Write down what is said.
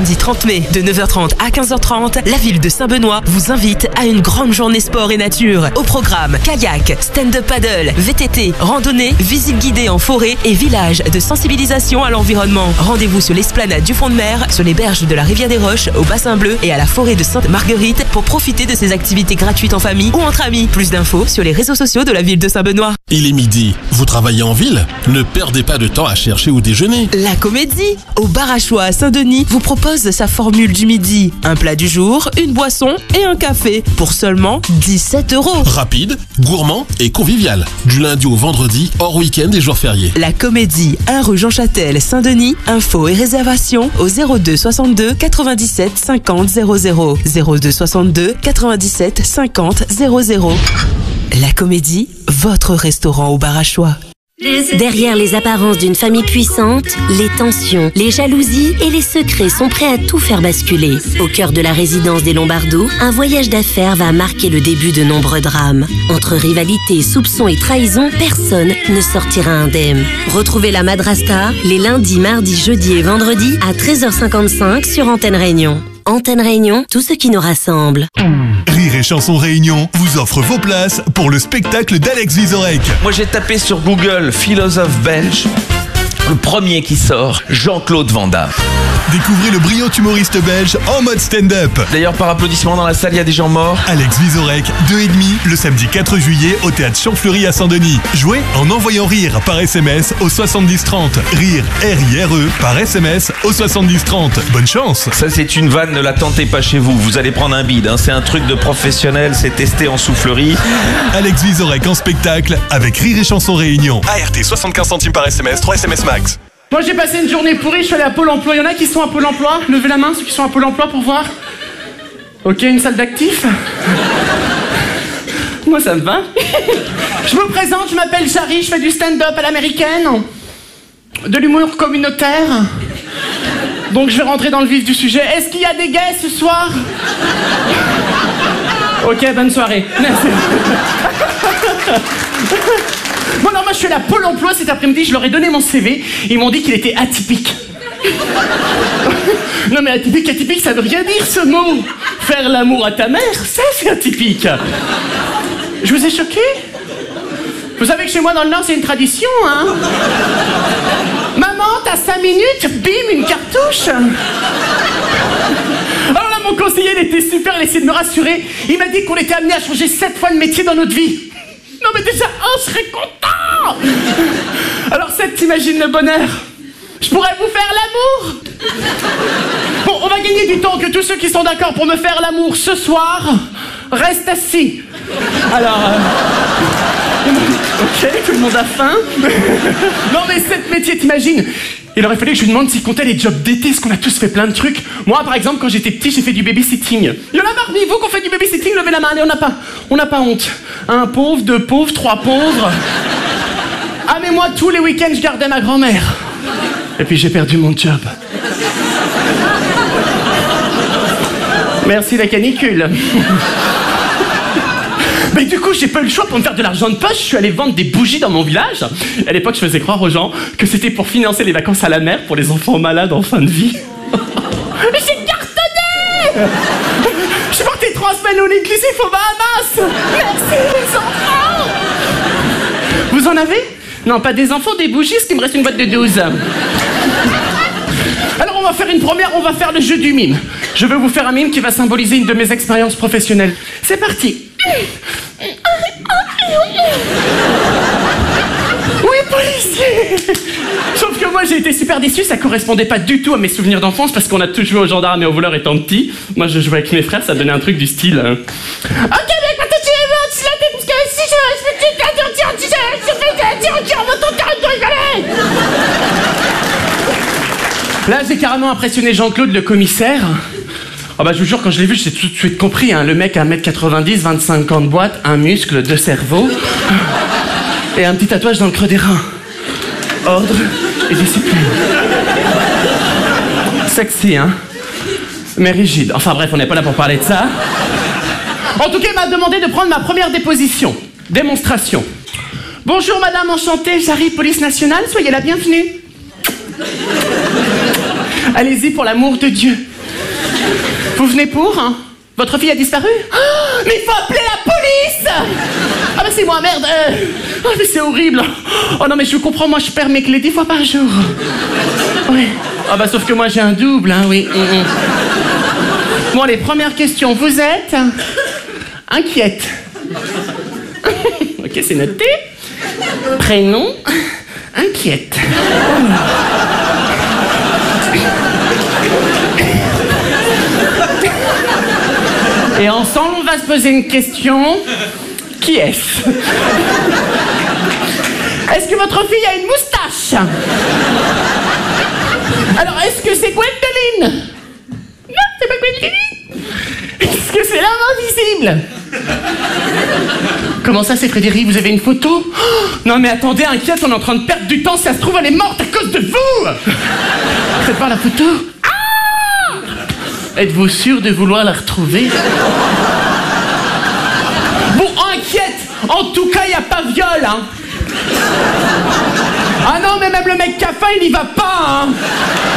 samedi 30 mai, de 9h30 à 15h30, la ville de Saint-Benoît vous invite à une grande journée sport et nature. Au programme, kayak, stand-up paddle, VTT, randonnée, visite guidée en forêt et village de sensibilisation à l'environnement. Rendez-vous sur l'esplanade du Front de Mer, sur les berges de la Rivière des Roches, au Bassin Bleu et à la forêt de Sainte-Marguerite pour profiter de ces activités gratuites en famille ou entre amis. Plus d'infos sur les réseaux sociaux de la ville de Saint-Benoît. Il est midi. Vous travaillez en ville? Ne perdez pas de temps à chercher où déjeuner. La Comédie, au bar à choix à Saint-Denis, vous propose sa formule du midi. Un plat du jour, une boisson et un café pour seulement 17 €. Rapide, gourmand et convivial. Du lundi au vendredi, hors week-end et jours fériés. La Comédie, 1 rue Jean Châtel, Saint-Denis. Infos et réservations au 02 62 97 50 00. 02 62 97 50 00. La Comédie, votre restaurant au bar à choix. Derrière les apparences d'une famille puissante, les tensions, les jalousies et les secrets sont prêts à tout faire basculer. Au cœur de la résidence des Lombardo, un voyage d'affaires va marquer le début de nombreux drames. Entre rivalité, soupçons et trahison, personne ne sortira indemne. Retrouvez la Madrasta les lundis, mardis, jeudis et vendredis à 13h55 sur Antenne Réunion. Antenne Réunion, tout ce qui nous rassemble. Rire et Chanson Réunion vous offre vos places pour le spectacle d'Alex Vizorek. Moi j'ai tapé sur Google philosophe belge. Le premier qui sort, Jean-Claude Van Damme. Découvrez le brillant humoriste belge en mode stand-up. D'ailleurs, par applaudissement dans la salle, il y a des gens morts. Alex Vizorek, 2,5, le samedi 4 juillet au théâtre Champfleury à Saint-Denis. Jouez en envoyant RIRE par SMS au 70 30. RIRE, R-I-R-E, par SMS au 70 30. Bonne chance. Ça, c'est une vanne, ne la tentez pas chez vous. Vous allez prendre un bide, hein. C'est un truc de professionnel, c'est testé en soufflerie. Alex Vizorek en spectacle avec Rire et Chanson Réunion. ART 75 centimes par SMS, 3 SMS max. Moi j'ai passé une journée pourrie, je suis allé à Pôle emploi. Il y en a qui sont à Pôle emploi? Levez la main ceux qui sont à Pôle emploi pour voir. Ok, une salle d'actifs. Moi ça me va. Je me présente, je m'appelle Jarry, je fais du stand-up à l'américaine. De l'humour communautaire. Donc je vais rentrer dans le vif du sujet. Est-ce qu'il y a des gays ce soir? Ok, bonne soirée. Merci. Bon, non, moi je suis allé à Pôle emploi cet après-midi, je leur ai donné mon CV, ils m'ont dit qu'il était atypique. Non mais atypique, ça veut rien dire ce mot. Faire l'amour à ta mère, ça c'est atypique. Je vous ai choqué? Vous savez que chez moi dans le Nord c'est une tradition, hein? Maman, t'as 5 minutes, bim, une cartouche. Alors là mon conseiller il était super, il essayait de me rassurer. Il m'a dit qu'on était amené à changer 7 fois de métier dans notre vie. Non mais déjà, je serais content. Alors 7, t'imagines le bonheur? Je pourrais vous faire l'amour. Bon, on va gagner du temps, que tous ceux qui sont d'accord pour me faire l'amour ce soir restent assis. Alors... Ok, tout le monde a faim. Non mais 7 métiers, t'imagines? Il aurait fallu que je lui demande s'il comptait les jobs d'été, parce qu'on a tous fait plein de trucs. Moi, par exemple, quand j'étais petit, j'ai fait du babysitting. Il y en a parmi vous qu'on fait du babysitting, levez la main, allez, on n'a pas honte. 1 pauvre, 2 pauvres, 3 pauvres. Ah mais moi, tous les week-ends, je gardais ma grand-mère. Et puis j'ai perdu mon job. Merci la canicule. Mais du coup, j'ai pas eu le choix pour me faire de l'argent de poche. Je suis allé vendre des bougies dans mon village. À l'époque, je faisais croire aux gens que c'était pour financer les vacances à la mer pour les enfants malades en fin de vie. Mais j'ai cartonné. Je suis parti 3 semaines au inclusif aux Bahamas. Merci les enfants. Vous en avez? Non, pas des enfants, des bougies, parce qu'il me reste une boîte de 12. Alors on va faire une première, on va faire le jeu du mime. Je veux vous faire un mime qui va symboliser une de mes expériences professionnelles. C'est parti. Oui, policier. Sauf que moi j'ai été super déçu, ça correspondait pas du tout à mes souvenirs d'enfance parce qu'on a tous joué aux gendarmes et aux voleurs étant petit. Moi je jouais avec mes frères, ça donnait un truc du style. Ok, mec, maintenant tu es mort, si la tête, parce que si je respecte Là, j'ai carrément impressionné Jean-Claude, le commissaire. Ah bah, je vous jure, quand je l'ai vu, j'ai tout de suite compris, hein. Le mec, 1m90, 25 ans de boîte, un muscle, 2 cerveaux, et un petit tatouage dans le creux des reins. Ordre et discipline. Sexy, hein? Mais rigide. Enfin bref, on n'est pas là pour parler de ça. En tout cas, il m'a demandé de prendre ma première déposition. Démonstration. Bonjour madame, enchantée, j'arrive, police nationale, soyez la bienvenue. Allez-y pour l'amour de Dieu. Vous venez pour, hein? Votre fille a disparu? Oh, mais il faut appeler la police! Ah bah c'est moi, merde! Oh mais c'est horrible! Oh non mais je comprends, moi je perds mes clés 10 fois par jour. Oui. Ah bah sauf que moi j'ai un double, hein, oui. Bon, les premières questions, vous êtes inquiète. Ok, c'est noté. Prénom, inquiète. Et ensemble, on va se poser une question. Qui est-ce? Est-ce que votre fille a une moustache? Alors, est-ce que c'est Gwendoline? Non, c'est pas Gwendoline. Est-ce que c'est l'homme invisible? Comment ça, c'est Frédéric? Vous avez une photo? Oh, non mais attendez, inquiète, on est en train de perdre du temps. Si ça se trouve, elle est morte à cause de vous. Faites voir la photo. Ah! Êtes-vous sûr de vouloir la retrouver? Bon, inquiète. En tout cas, il n'y a pas viol, hein. Ah non, mais même le mec qui a faim, il y va pas, hein.